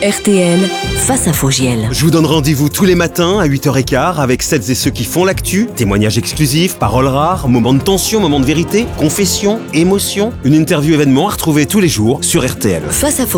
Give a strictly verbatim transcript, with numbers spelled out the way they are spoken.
R T L, face à Fogiel. Je vous donne rendez-vous tous les matins à huit heures quinze avec celles et ceux qui font l'actu, témoignages exclusifs, paroles rares, moments de tension, moments de vérité, confessions, émotions, une interview événement à retrouver tous les jours sur R T L. Face à Fogiel.